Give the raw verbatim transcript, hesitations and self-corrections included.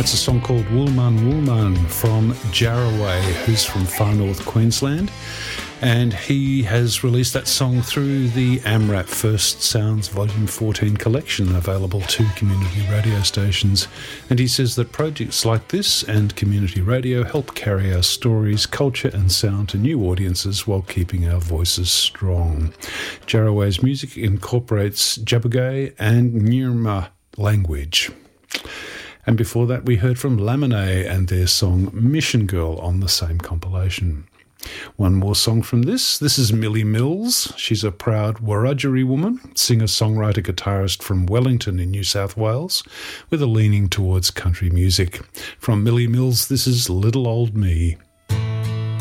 That's a song called Woolman Woolman from Jarraway, who's from far north Queensland. And he has released that song through the AMRAP First Sounds Volume fourteen collection, available to community radio stations. And he says that projects like this and community radio help carry our stories, culture and sound to new audiences while keeping our voices strong. Jarraway's music incorporates Jabugay and Nyirma language. And before that, we heard from Laminee and their song Mission Girl on the same compilation. One more song from this. This is Millie Mills. She's a proud Wiradjuri woman, singer, songwriter, guitarist from Wellington in New South Wales, with a leaning towards country music. From Millie Mills, this is Little Old Me.